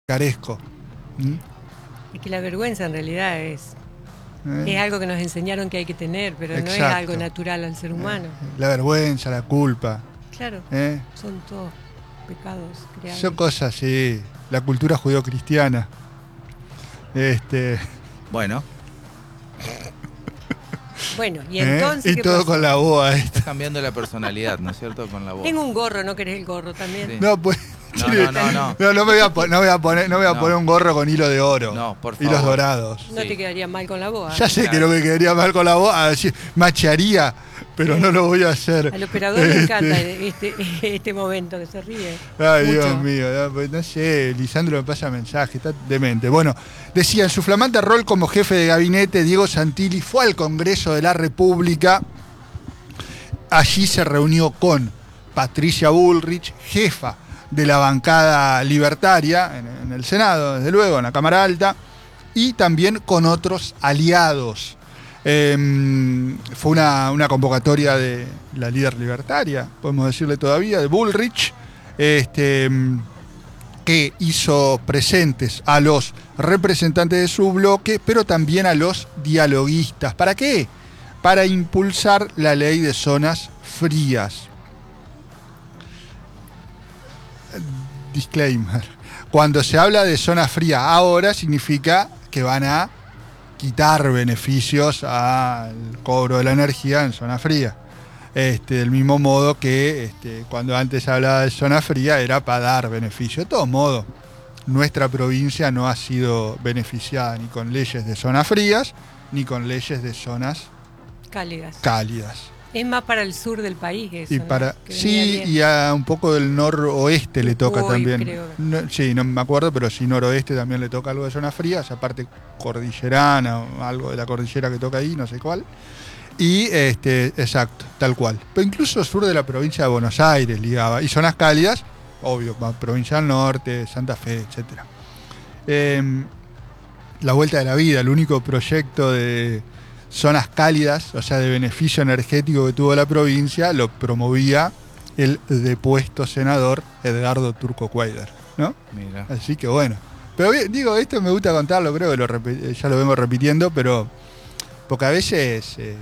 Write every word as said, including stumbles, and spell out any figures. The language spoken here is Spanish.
carezco. ¿Mm? Es que la vergüenza en realidad es, ¿Eh? es algo que nos enseñaron que hay que tener, pero Exacto. no es algo natural al ser humano. Eh, la vergüenza, la culpa. Claro, ¿Eh? son todos pecados creados. Son cosas, sí. La cultura judío-cristiana. Este. Bueno. Bueno, y ¿Eh? entonces. Y ¿qué todo pasa? con la boa esta. Está cambiando la personalidad, ¿no es cierto? Con la voz. Tengo un gorro, ¿no querés el gorro también? Sí. No, pues. No, no, no, no. No, no me voy a, pon- no voy a poner, no voy a No. poner un gorro con hilo de oro. No, por favor. Hilos dorados. No Sí. te quedaría mal con la boa. Ya sé Claro. que no me quedaría mal con la boa, así, machearía, pero no lo voy a hacer. Al operador le Este, encanta este, este momento que se ríe. Ay, Mucho. Dios mío, no, pues, no sé, Lisandro me pasa mensaje, está demente. Bueno, decía, en su flamante rol como jefe de gabinete, Diego Santilli fue al Congreso de la República. Allí se reunió con Patricia Bullrich, jefa de la bancada libertaria en, en el Senado, desde luego, en la Cámara Alta, y también con otros aliados. Eh, fue una, una convocatoria de la líder libertaria, podemos decirle todavía, de Bullrich, este, que hizo presentes a los representantes de su bloque, pero también a los dialoguistas. ¿Para qué? Para impulsar la ley de zonas frías. Disclaimer. Cuando se habla de zona fría ahora, significa que van a quitar beneficios al cobro de la energía en zona fría. Este, del mismo modo que este, cuando antes se hablaba de zona fría era para dar beneficio. De todos modos, nuestra provincia no ha sido beneficiada ni con leyes de zonas frías ni con leyes de zonas Cálidas. cálidas. Es más para el sur del país eso, Y ¿no? para Que venía sí, bien. y a un poco del noroeste le toca Uy, también. creo. No, sí, no me acuerdo, pero sí noroeste también le toca algo de zona fría, esa parte cordillerana o algo de la cordillera que toca ahí, no sé cuál. Y este, exacto, tal cual. Pero incluso sur de la provincia de Buenos Aires ligaba. Y zonas cálidas, obvio, provincia del norte, Santa Fe, etcétera. Eh, la vuelta de la vida, el único proyecto de zonas cálidas, o sea, de beneficio energético que tuvo la provincia, lo promovía el depuesto senador Edgardo Turco Cuéllar, ¿no? Mira. Así que bueno. Pero bien, digo, esto me gusta contarlo, creo que lo repi- ya lo vengo repitiendo, pero porque a veces... Eh,